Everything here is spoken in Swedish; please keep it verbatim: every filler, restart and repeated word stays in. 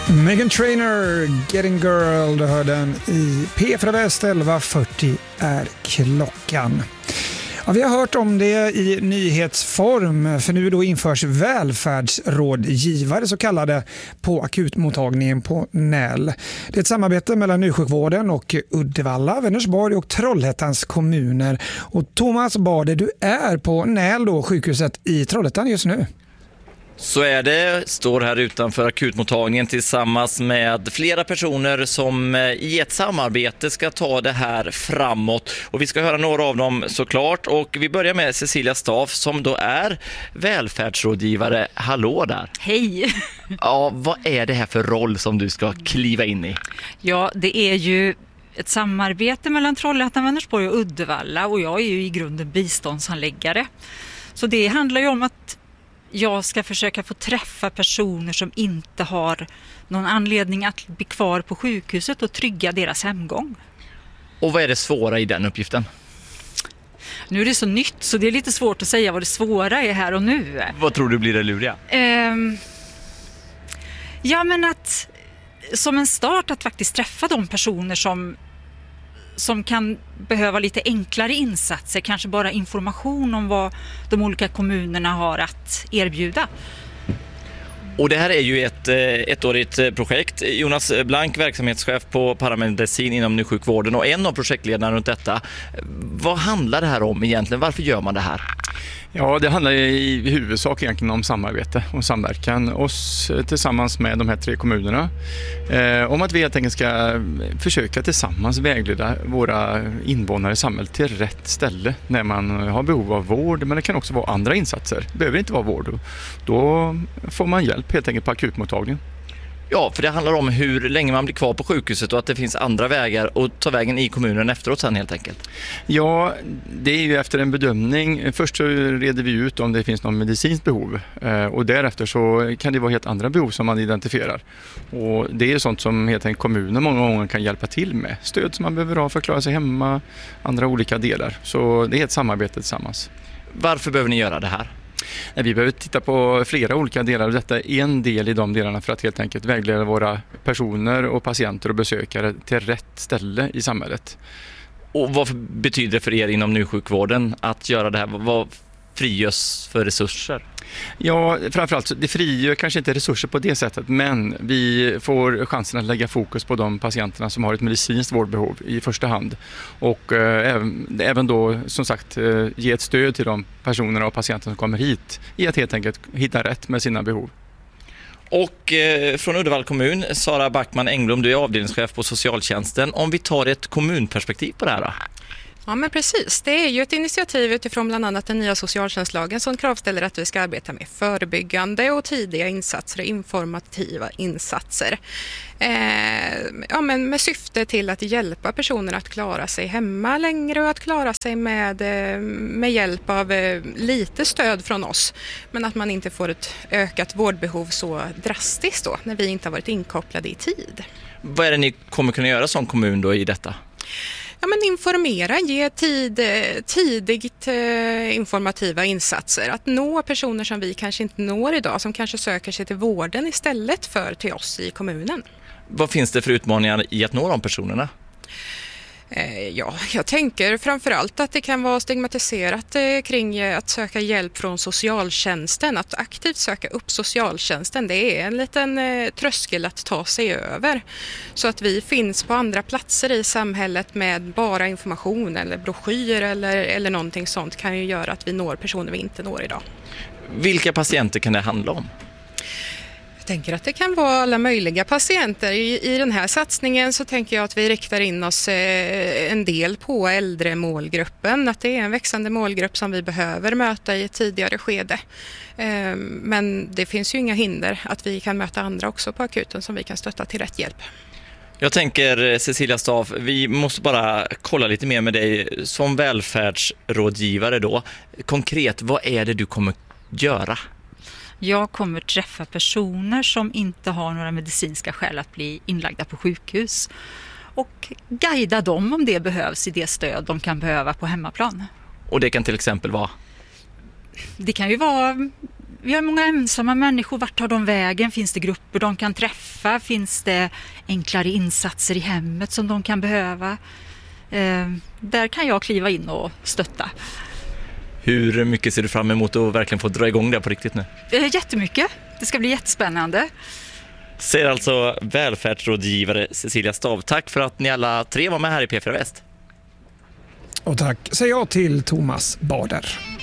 Meghan Trainor, Getting Girl, du hör den i P fyra Väst. Elva fyrtio är klockan. Ja, vi har hört om det i nyhetsform, för nu då införs välfärdsrådgivare så kallade på akutmottagningen på Näl. Det är ett samarbete mellan nysjukvården och Uddevalla, Vänersborg och Trollhättans kommuner. Och Thomas Bade, du är på Näl då, sjukhuset i Trollhättan just nu. Så är det, står här utanför akutmottagningen tillsammans med flera personer som i ett samarbete ska ta det här framåt. Och vi ska höra några av dem såklart, och vi börjar med Cecilia Staff som då är välfärdsrådgivare. Hallå där! Hej! Ja, vad är det här för roll som du ska kliva in i? Ja, det är ju ett samarbete mellan Trollhättan, Vänersborg och Uddevalla, och jag är ju i grunden biståndsanläggare. Så det handlar ju om att jag ska försöka få träffa personer som inte har någon anledning att bli kvar på sjukhuset och trygga deras hemgång. Och vad är det svåra i den uppgiften? Nu är det så nytt så det är lite svårt att säga vad det svåra är här och nu. Vad tror du blir det luriga? Um, ja men att som en start att faktiskt träffa de personer som som kan behöva lite enklare insatser, kanske bara information om vad de olika kommunerna har att erbjuda. Och det här är ju ett ettårigt projekt. Jonas Blank, verksamhetschef på paramedicin inom nysjukvården och en av projektledarna runt detta. Vad handlar det här om egentligen? Varför gör man det här? Ja, det handlar i huvudsak egentligen om samarbete och samverkan. Oss tillsammans med de här tre kommunerna. Eh, om att vi helt enkelt ska försöka tillsammans vägleda våra invånare i samhället till rätt ställe när man har behov av vård. Men det kan också vara andra insatser. Det behöver inte vara vård. Då får man hjälp helt enkelt på akutmottagningen. Ja, för det handlar om hur länge man blir kvar på sjukhuset och att det finns andra vägar att ta vägen i kommunen efteråt sen helt enkelt. Ja, det är ju efter en bedömning. Först så reder vi ut om det finns någon medicinskt behov och därefter så kan det vara helt andra behov som man identifierar. Och det är sånt som helt enkelt kommunen många gånger kan hjälpa till med. Stöd som man behöver ha för att klara sig hemma, andra olika delar. Så det är ett samarbete tillsammans. Varför behöver ni göra det här? Vi behöver titta på flera olika delar av detta. En del i de delarna för att helt enkelt vägleda våra personer och patienter och besökare till rätt ställe i samhället. Och vad betyder det för er inom nysjukvården att göra det här? Vad frigörs för resurser? Ja, framförallt det frigör kanske inte resurser på det sättet, men vi får chansen att lägga fokus på de patienterna som har ett medicinskt vårdbehov i första hand. Och eh, även, även då som sagt eh, ge ett stöd till de personerna och patienterna som kommer hit i att helt enkelt hitta rätt med sina behov. Och eh, från Uddevalla kommun, Sara Backman Engblom, du är avdelningschef på socialtjänsten. Om vi tar ett kommunperspektiv på det här då? Ja men precis, det är ju ett initiativ utifrån bland annat den nya socialtjänstlagen som kravställer att vi ska arbeta med förebyggande och tidiga insatser och informativa insatser. Eh, ja, men med syfte till att hjälpa personer att klara sig hemma längre och att klara sig med, med hjälp av lite stöd från oss. Men att man inte får ett ökat vårdbehov så drastiskt då när vi inte har varit inkopplade i tid. Vad är det ni kommer kunna göra som kommun då i detta? Ja, men informera, ge tid, tidigt eh, informativa insatser. Att nå personer som vi kanske inte når idag, som kanske söker sig till vården istället för till oss i kommunen. Vad finns det för utmaningar i att nå de personerna? Ja, jag tänker framförallt att det kan vara stigmatiserat kring att söka hjälp från socialtjänsten. Att aktivt söka upp socialtjänsten, det är en liten tröskel att ta sig över. Så att vi finns på andra platser i samhället med bara information eller broschyr eller, eller någonting sånt kan ju göra att vi når personer vi inte når idag. Vilka patienter kan det handla om? Jag tänker att det kan vara alla möjliga patienter. I, I den här satsningen så tänker jag att vi riktar in oss eh, en del på äldre målgruppen. Att det är en växande målgrupp som vi behöver möta i ett tidigare skede. Eh, men det finns ju inga hinder att vi kan möta andra också på akuten som vi kan stötta till rätt hjälp. Jag tänker Cecilia Staff, vi måste bara kolla lite mer med dig som välfärdsrådgivare då. Konkret, vad är det du kommer göra? Jag kommer träffa personer som inte har några medicinska skäl att bli inlagda på sjukhus och guida dem om det behövs i det stöd de kan behöva på hemmaplan. Och det kan till exempel vara? Det kan ju vara vi har många ensamma människor. Vart tar de vägen? Finns det grupper de kan träffa? Finns det enklare insatser i hemmet som de kan behöva? Eh, där kan jag kliva in och stötta. Hur mycket ser du fram emot att verkligen få dra igång det på riktigt nu? Eh, jättemycket. Det ska bli jättespännande. Säger alltså välfärdsrådgivare Cecilia Stav. Tack för att ni alla tre var med här i P fyra Väst. Och tack säger jag till Thomas Bader.